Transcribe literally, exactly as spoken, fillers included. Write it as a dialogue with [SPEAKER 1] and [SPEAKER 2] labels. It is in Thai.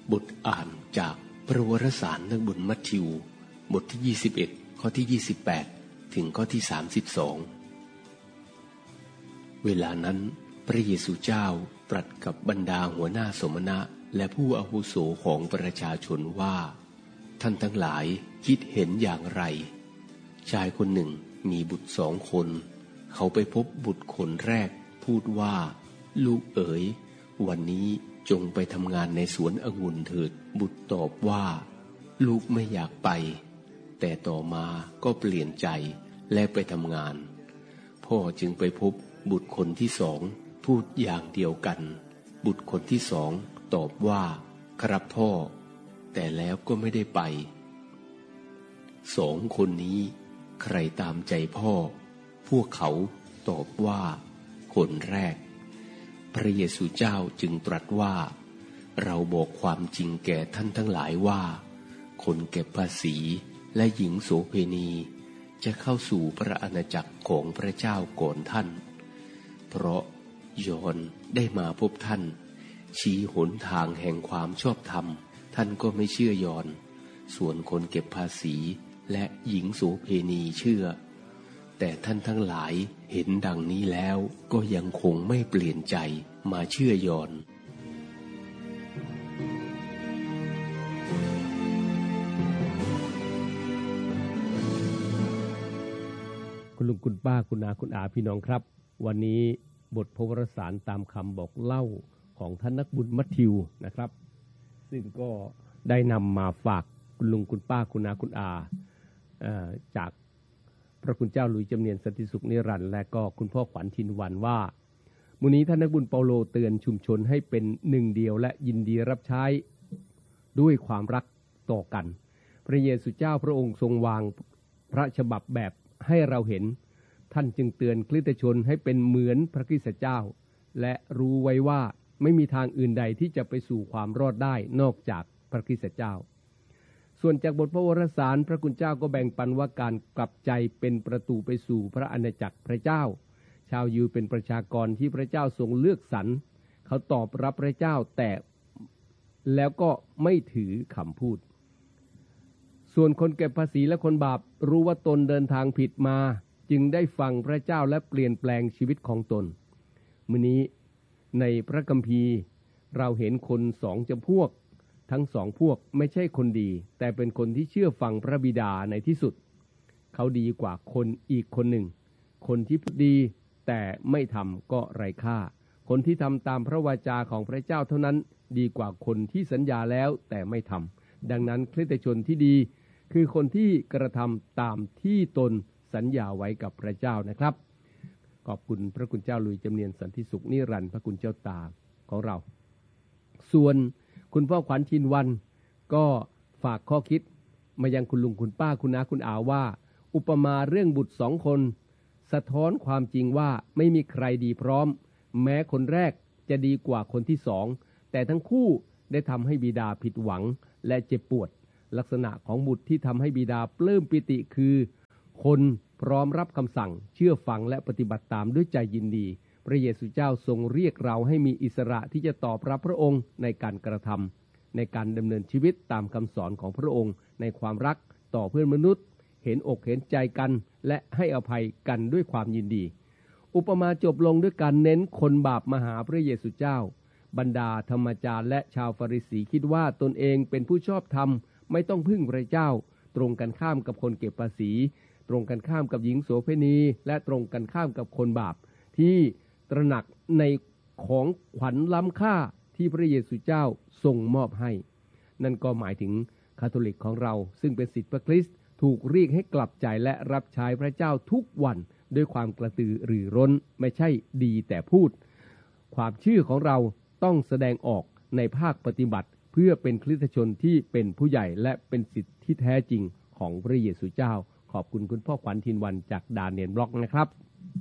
[SPEAKER 1] บทอ่านจากพระวรสารนักบุญมัทธิวบทที่ยี่สิบเอ็ดข้อที่ยี่สิบแปดถึงข้อที่สามสิบสองเวลานั้นพระเยซูเจ้าตรัสกับบรรดาหัวหน้าสมณะและผู้อาวุโสของประชาชนว่าท่านทั้งหลายคิดเห็นอย่างไรชายคนหนึ่งมีบุตรสองคนเขาไปพบบุตรคนแรกพูดว่าลูกเอ๋ยวันนี้จงไปทำงานในสวนองุ่นเถิดบุตรตอบว่าลูกไม่อยากไปแต่ต่อมาก็เปลี่ยนใจและไปทำงานพ่อจึงไปพบบุตรคนที่สองพูดอย่างเดียวกันบุตรคนที่สองตอบว่าครับพ่อแต่แล้วก็ไม่ได้ไปสองคนนี้ใครตามใจพ่อพวกเขาตอบว่าคนแรกพระเยซูเจ้าจึงตรัสว่าเราบอกความจริงแก่ท่านทั้งหลายว่าคนเก็บภาษีและหญิงโสเภณีจะเข้าสู่พระอาณาจักรของพระเจ้าก่อนท่านเพราะยอห์นได้มาพบท่านชี้หนทางแห่งความชอบธรรมท่านก็ไม่เชื่อยอห์นส่วนคนเก็บภาษีและหญิงโสเภณีเชื่อแต่ท่านทั้งหลายเห็นดังนี้แล้วก็ยังคงไม่เปลี่ยนใจมาเชื่อยอห์น
[SPEAKER 2] คุณลุงคุณป้าคุณอาคุณอาพี่น้องครับวันนี้บทพระวรสารตามคำบอกเล่าของท่านนักบุญมัทธิวนะครับซึ่งก็ได้นำมาฝากคุณลุงคุณป้าคุณอาคุณอาจากพระคุณเจ้าหลุยส์จำเนียนสันติสุขนิรันดร์และก็คุณพ่อขวัญทินวันว่ามื้อนี้ท่านนักบุญเปาโลเตือนชุมชนให้เป็นหนึ่งเดียวและยินดีรับใช้ด้วยความรักต่อกันพระเยซูเจ้าพระองค์ทรงวางพระฉบับแบบให้เราเห็นท่านจึงเตือนคริสตชนให้เป็นเหมือนพระคริสตเจ้าและรู้ไว้ว่าไม่มีทางอื่นใดที่จะไปสู่ความรอดได้นอกจากพระคริสตเจ้าส่วนจากบทพระวรสารพระคุณเจ้าก็แบ่งปันว่าการกลับใจเป็นประตูไปสู่พระอาณาจักรพระเจ้าชาวยิวเป็นประชากรที่พระเจ้าทรงเลือกสรรเขาตอบรับพระเจ้าแต่แล้วก็ไม่ถือคำพูดส่วนคนเก็บภาษีและคนบาปรู้ว่าตนเดินทางผิดมาจึงได้ฟังพระเจ้าและเปลี่ยนแปลงชีวิตของตนมื้อนี้ในพระคัมภีร์เราเห็นคนสองจำพวกทั้งสองพวกไม่ใช่คนดีแต่เป็นคนที่เชื่อฟังพระบิดาในที่สุดเขาดีกว่าคนอีกคนหนึ่งคนที่พูดดีแต่ไม่ทำก็ไร้ค่าคนที่ทำตามพระวาจาของพระเจ้าเท่านั้นดีกว่าคนที่สัญญาแล้วแต่ไม่ทำดังนั้นคริสตชนที่ดีคือคนที่กระทำตามที่ตนสัญญาไว้กับพระเจ้านะครับขอบคุณพระคุณเจ้าหลุยส์จำเนียนสันติสุขนิรันดร์พระคุณเจ้าตาของเราส่วนคุณพ่อขวัญชินวันก็ฝากข้อคิดมายังคุณลุงคุณป้าคุณน้าคุณอาว่าอุปมาเรื่องบุตรสองคนสะท้อนความจริงว่าไม่มีใครดีพร้อมแม้คนแรกจะดีกว่าคนที่สองแต่ทั้งคู่ได้ทำให้บิดาผิดหวังและเจ็บปวดลักษณะของบุตรที่ทำให้บิดาปลื้มปิติคือคนพร้อมรับคำสั่งเชื่อฟังและปฏิบัติตามด้วยใจยินดีพระเยซูเจ้าทรงเรียกเราให้มีอิสระที่จะตอบรับพระองค์ในการกระทำในการดำเนินชีวิตตามคำสอนของพระองค์ในความรักต่อเพื่อนมนุษย์เห็นอกเห็นใจกันและให้อภัยกันด้วยความยินดีอุปมาจบลงด้วยการเน้นคนบาปมาหาพระเยซูเจ้าบรรดาธรรมจารย์และชาวฟาริสีคิดว่าตนเองเป็นผู้ชอบธรรมไม่ต้องพึ่งพระเจ้าตรงกันข้ามกับคนเก็บภาษีตรงกันข้ามกับหญิงโสเภณีและตรงกันข้ามกับคนบาปที่ตระหนักในของขวัญล้ำค่าที่พระเยซูเจ้าทรงมอบให้นั่นก็หมายถึงคาทอลิกของเราซึ่งเป็นศิษย์พระคริสต์ถูกเรียกให้กลับใจและรับใช้พระเจ้าทุกวันด้วยความกระตือรือร้นไม่ใช่ดีแต่พูดความเชื่อของเราต้องแสดงออกในภาคปฏิบัติเพื่อเป็นคริสตชนที่เป็นผู้ใหญ่และเป็นศิษย์ที่แท้จริงของพระเยซูเจ้าขอบคุณคุณพ่อขวัญทินวันจากดาเนียลบล็อกนะครับ